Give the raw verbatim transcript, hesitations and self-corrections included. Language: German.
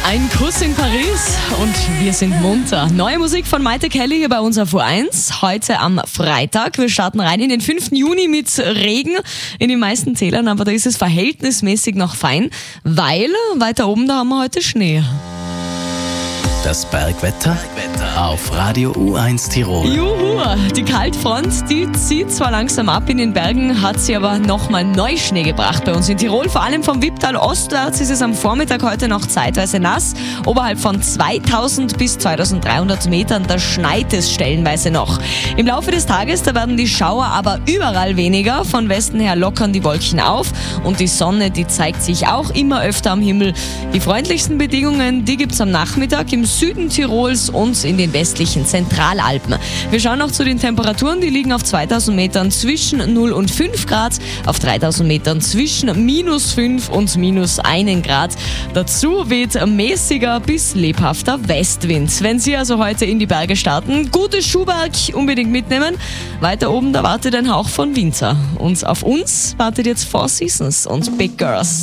Ein Kuss in Paris und wir sind munter. Neue Musik von Maite Kelly hier bei uns auf U eins. Heute am Freitag. Wir starten rein in den fünften Juni mit Regen in den meisten Tälern, aber da ist es verhältnismäßig noch fein, weil weiter oben da haben wir heute Schnee. Das Bergwetter auf Radio U eins Tirol. Juhu, die Kaltfront, die zieht zwar langsam ab in den Bergen, hat sie aber nochmal Neuschnee gebracht bei uns in Tirol. Vor allem vom Wipptal ostwärts ist es am Vormittag heute noch zeitweise nass. Oberhalb von zweitausend bis zweitausenddreihundert Metern, da schneit es stellenweise noch. Im Laufe des Tages, da werden die Schauer aber überall weniger. Von Westen her lockern die Wolken auf und die Sonne, die zeigt sich auch immer öfter am Himmel. Die freundlichsten Bedingungen, die gibt's am Nachmittag im Süden Tirols und in den westlichen Zentralalpen. Wir schauen noch zu den Temperaturen, die liegen auf zweitausend Metern zwischen null und fünf Grad, auf dreitausend Metern zwischen minus fünf und minus einen Grad. Dazu weht mäßiger bis lebhafter Westwind. Wenn Sie also heute in die Berge starten, gutes Schuhwerk unbedingt mitnehmen. Weiter oben, da wartet ein Hauch von Winter. Und auf uns wartet jetzt Four Seasons und Big Girls.